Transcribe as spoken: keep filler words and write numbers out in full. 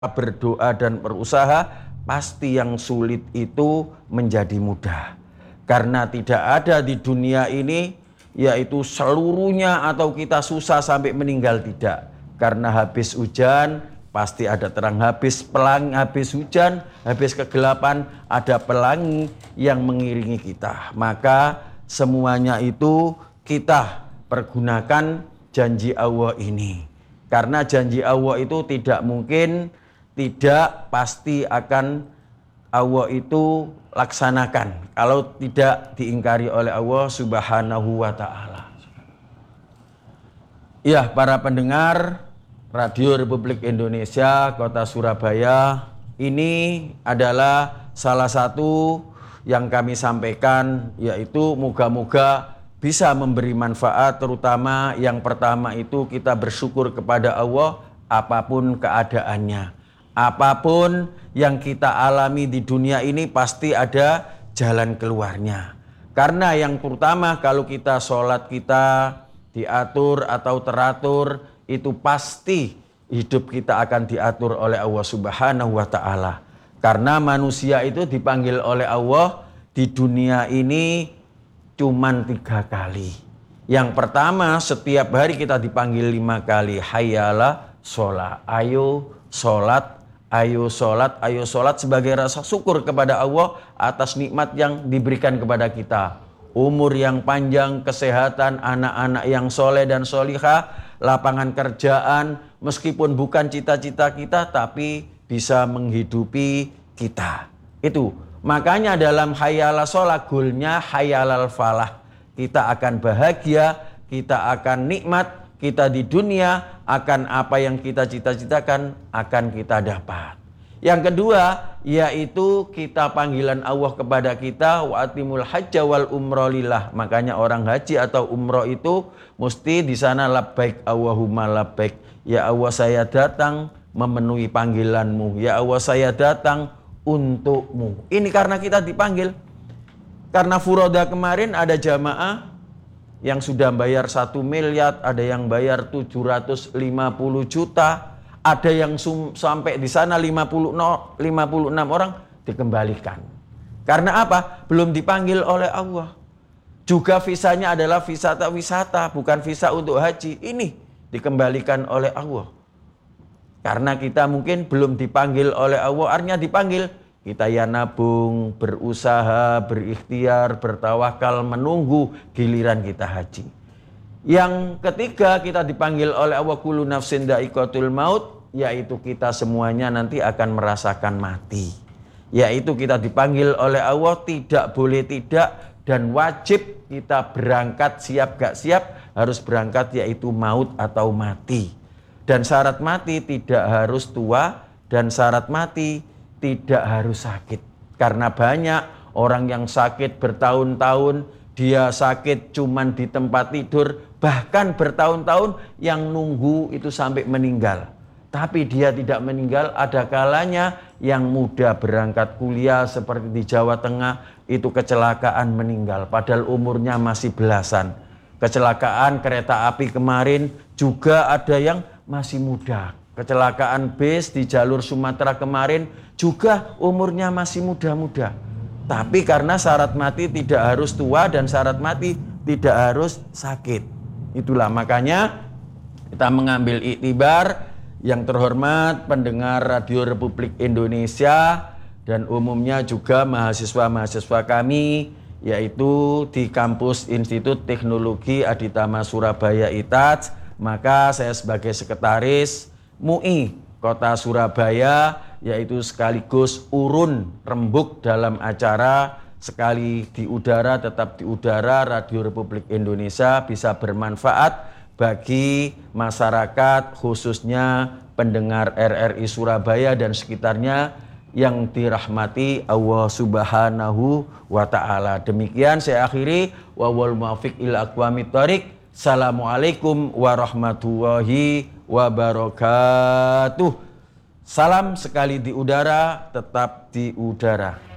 berdoa dan berusaha, pasti yang sulit itu menjadi mudah. Karena tidak ada di dunia ini yaitu seluruhnya atau kita susah sampai meninggal, tidak. Karena habis hujan pasti ada terang, habis pelangi, habis hujan, habis kegelapan ada pelangi yang mengiringi kita. Maka semuanya itu kita pergunakan janji Allah ini. Karena janji Allah itu tidak mungkin, tidak pasti akan Allah itu laksanakan kalau tidak diingkari oleh Allah Subhanahu wa ta'ala. Ya, para pendengar Radio Republik Indonesia Kota Surabaya, ini adalah salah satu yang kami sampaikan, yaitu moga-moga bisa memberi manfaat. Terutama yang pertama itu kita bersyukur kepada Allah apapun keadaannya. Apapun yang kita alami di dunia ini pasti ada jalan keluarnya. Karena yang terutama kalau kita sholat kita diatur atau teratur, itu pasti hidup kita akan diatur oleh Allah Subhanahu wa ta'ala. Karena manusia itu dipanggil oleh Allah di dunia ini cuman tiga kali. Yang pertama, setiap hari kita dipanggil lima kali. Hayyala sholat, ayo sholat. Ayo sholat, ayo sholat sebagai rasa syukur kepada Allah atas nikmat yang diberikan kepada kita. Umur yang panjang, kesehatan, anak-anak yang soleh dan solihah, lapangan kerjaan, meskipun bukan cita-cita kita, tapi bisa menghidupi kita. Itu, makanya dalam hayyala sholat, goalnya hayyalal falah. Kita akan bahagia, kita akan nikmat, kita di dunia akan apa yang kita cita-citakan akan kita dapat. Yang kedua, yaitu kita panggilan Allah kepada kita, wa atimul hajja wal umroh lillah. Makanya orang haji atau umroh itu mesti di sana labbaik Allahumma labbaik. Ya Allah, saya datang memenuhi panggilanmu. Ya Allah, saya datang untukmu. Ini karena kita dipanggil. Karena furoda kemarin ada jamaah yang sudah bayar satu miliar, ada yang bayar tujuh ratus lima puluh juta, ada yang sum, sampai di sana lima puluh, lima puluh enam orang dikembalikan. Karena apa? Belum dipanggil oleh Allah. Juga visanya adalah visa wisata, bukan visa untuk haji. Ini dikembalikan oleh Allah. Karena kita mungkin belum dipanggil oleh Allah, artinya dipanggil. Kita ya nabung, berusaha, berikhtiar, bertawakal, menunggu giliran kita haji. Yang ketiga, kita dipanggil oleh Allah, kullu nafsin dha'iqatul maut, yaitu kita semuanya nanti akan merasakan mati. Yaitu kita dipanggil oleh Allah, tidak boleh tidak, dan wajib kita berangkat, siap gak siap, harus berangkat, yaitu maut atau mati. Dan syarat mati tidak harus tua, dan syarat mati tidak harus sakit. Karena banyak orang yang sakit bertahun-tahun, dia sakit cuman di tempat tidur, bahkan bertahun-tahun yang nunggu itu sampai meninggal. Tapi dia tidak meninggal, ada kalanya yang muda berangkat kuliah seperti di Jawa Tengah, itu kecelakaan meninggal, padahal umurnya masih belasan. Kecelakaan kereta api kemarin juga ada yang masih muda. Kecelakaan bis di jalur Sumatera kemarin juga umurnya masih muda-muda. Tapi karena syarat mati tidak harus tua dan syarat mati tidak harus sakit. Itulah makanya kita mengambil iktibar. Yang terhormat pendengar Radio Republik Indonesia dan umumnya juga mahasiswa-mahasiswa kami, yaitu di kampus Institut Teknologi Aditama Surabaya I T A J, maka saya sebagai sekretaris M U I Kota Surabaya, yaitu sekaligus urun rembuk dalam acara sekali di udara tetap di udara, Radio Republik Indonesia bisa bermanfaat bagi masyarakat, khususnya pendengar R R I Surabaya dan sekitarnya yang dirahmati Allah Subhanahu wa ta'ala. Demikian saya akhiri, wa wal muwaffiq ila aqwamit thoriq. Assalamualaikum warahmatullahi wabarakatuh. Salam sekali di udara, tetap di udara.